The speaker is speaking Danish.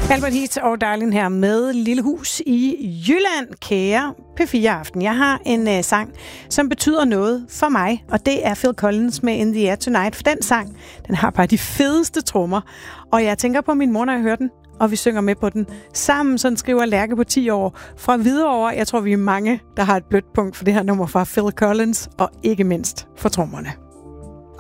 Albert Heath og Darlin her med Lille Hus i Jylland, kære P4-aften. Jeg har en sang, som betyder noget for mig, og det er Phil Collins med In the Air Tonight. For den sang, den har bare de fedeste trommer, og jeg tænker på min mor, når jeg hører den, og vi synger med på den sammen. Sådan skriver Lærke på 10 år fra Hvidovre. Jeg tror, vi er mange, der har et blødt punkt for det her nummer fra Phil Collins, og ikke mindst for trommerne.